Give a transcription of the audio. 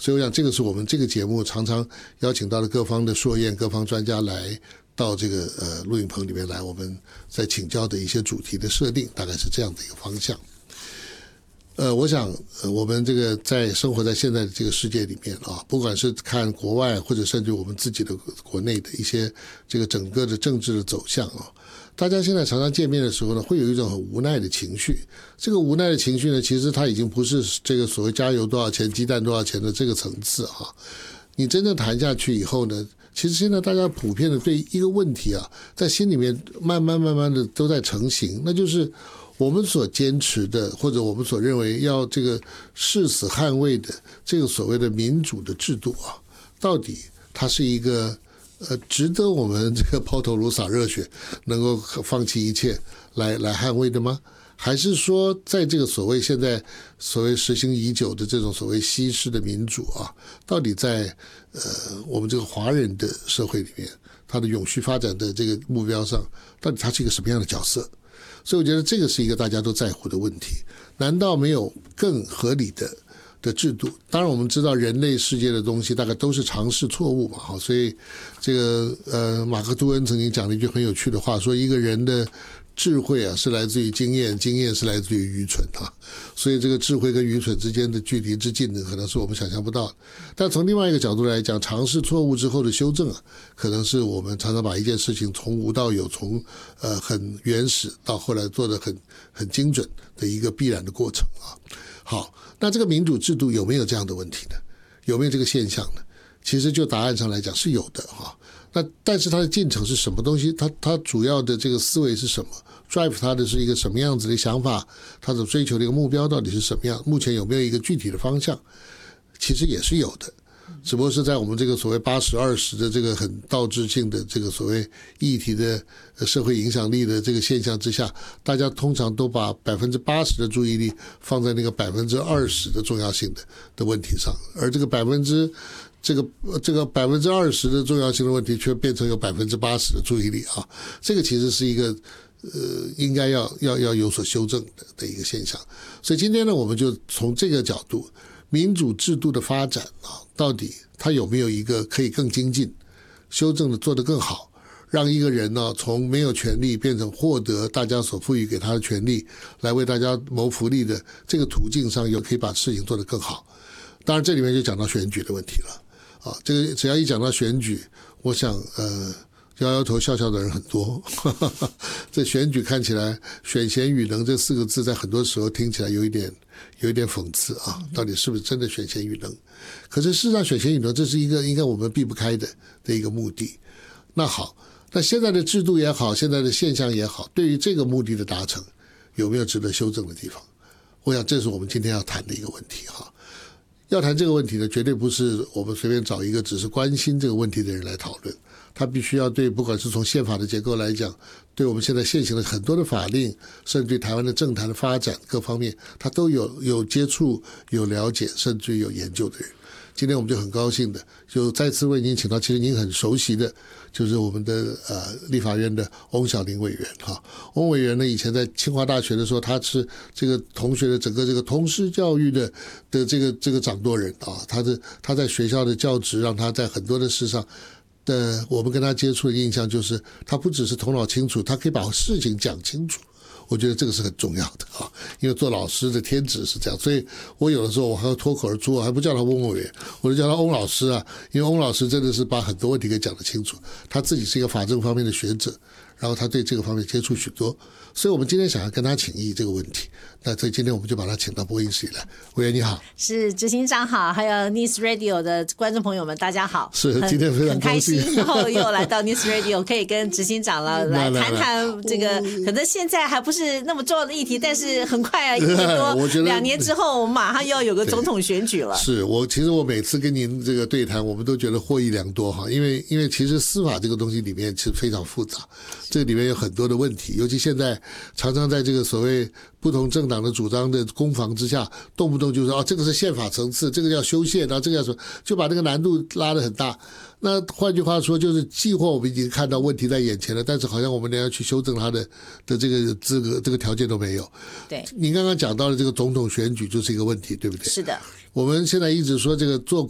所以我想这个是我们这个节目常常邀请到的各方的硕彦、各方专家来到这个录影棚里面来，我们在请教的一些主题的设定，大概是这样的一个方向。我想我们这个在生活在现在的这个世界里面啊，不管是看国外或者甚至我们自己的国内的一些这个整个的政治的走向啊，大家现在常常见面的时候呢，会有一种很无奈的情绪。这个无奈的情绪呢，其实它已经不是这个所谓加油多少钱、鸡蛋多少钱的这个层次啊。你真正谈下去以后呢，其实现在大家普遍的对一个问题啊，在心里面慢慢的都在成型，那就是我们所坚持的，或者我们所认为要这个誓死捍卫的这个所谓的民主的制度啊，到底它是一个值得我们这个抛头颅洒热血，能够放弃一切来捍卫的吗？还是说在这个所谓现在所谓实行已久的这种所谓西式的民主啊，到底在我们这个华人的社会里面，它的永续发展的这个目标上，到底它是一个什么样的角色？所以我觉得这个是一个大家都在乎的问题。难道没有更合理的制度？当然我们知道人类世界的东西大概都是尝试错误嘛，好，所以这个马克吐温曾经讲了一句很有趣的话，说一个人的智慧啊是来自于经验，经验是来自于愚蠢啊，所以这个智慧跟愚蠢之间的距离之近呢，可能是我们想象不到的。但从另外一个角度来讲，尝试错误之后的修正啊，可能是我们常常把一件事情从无到有，从很原始到后来做得很精准的一个必然的过程啊。好，那这个民主制度有没有这样的问题呢？有没有这个现象呢？其实就答案上来讲是有的哈。那但是它的进程是什么东西？它主要的这个思维是什么 ？drive 它的是一个什么样子的想法？它所追求的一个目标到底是什么样？目前有没有一个具体的方向？其实也是有的，只不过是在我们这个所谓80-20的这个很倒置性的这个所谓议题的社会影响力的这个现象之下，大家通常都把80%的注意力放在那个20%的重要性的问题上，而这个这个20%的重要性的问题却变成有80%的注意力啊，这个其实是一个应该要有所修正的一个现象。所以今天呢，我们就从这个角度，民主制度的发展啊，到底它有没有一个可以更精进、修正的做得更好，让一个人呢从没有权利变成获得大家所赋予给他的权利，来为大家谋福利的这个途径上，有可以把事情做得更好。当然，这里面就讲到选举的问题了。啊，这个只要一讲到选举，我想摇摇头笑笑的人很多。这选举看起来选贤与能这4个字在很多时候听起来有一点讽刺啊，到底是不是真的选贤与能？可是事实上选贤与能这是一个应该我们避不开的一个目的。那好，那现在的制度也好，现在的现象也好，对于这个目的的达成有没有值得修正的地方？我想这是我们今天要谈的一个问题哈。要谈这个问题呢，绝对不是我们随便找一个只是关心这个问题的人来讨论，他必须要对不管是从宪法的结构来讲，对我们现在现行的很多的法令，甚至对台湾的政坛的发展各方面，他都有接触、有了解，甚至有研究的人。今天我们就很高兴的，就再次为您请到，其实您很熟悉的，就是我们的立法院的翁小玲委员哈。翁委员呢，以前在清华大学的时候，他是这个同学的整个这个通识教育的这个掌舵人啊。他在学校的教职，让他在很多的事上我们跟他接触的印象就是，他不只是头脑清楚，他可以把事情讲清楚。我觉得这个是很重要的啊，因为做老师的天职是这样，所以我有的时候我还要脱口而出，我还不叫他翁委员，我就叫他翁老师啊，因为翁老师真的是把很多问题给讲得清楚，他自己是一个法政方面的学者，然后他对这个方面接触许多，所以我们今天想要跟他请益这个问题，那所以今天我们就把他请到播音室里来。委员你好。 是执行长好，还有 News Radio 的观众朋友们大家好。 是今天非常高兴， 很开心，然后又来到 News Radio 可以跟执行长来谈谈这个可能现在还不是那么重要的议题，但是很快啊，1年多2年之后我们马上又要有个总统选举了。 是其实我每次跟您这个对谈，我们都觉得获益良多哈，因为其实司法这个东西里面其实非常复杂，这里面有很多的问题，尤其现在常常在这个所谓不同政党的主张的攻防之下，动不动就说这个是宪法层次，这个要修宪，然后这个要说，就把那个难度拉得很大。那换句话说，就是既或我们已经看到问题在眼前了，但是好像我们连要去修正它的这个资格、这个条件都没有。 对， 您刚刚讲到的这个总统选举就是一个问题，对不对？ 是的。 我们现在一直说这个做